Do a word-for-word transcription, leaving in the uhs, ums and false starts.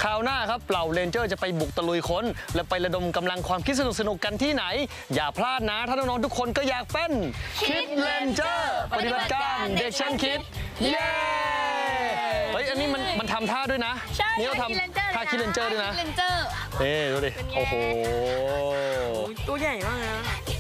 คราวหน้าครับเหล่าเรนเจอร์จะไปบุกตะลุยค้นและไประดมกำลังความคิดสนุกๆกันที่ไหนอย่าพลาดนะถ้าน้องๆทุกคนก็อยากเป็นคิดเรนเจอร์ปฏิบัติการเด็กช่างคิดเย้เฮ้ยอันนี้มันมันทำท่าด้วยนะนี่เราทำท่าคิดเรนเจอร์ด้วยนะเอ๊ดูดิโอ้โหตัวใหญ่มากนะ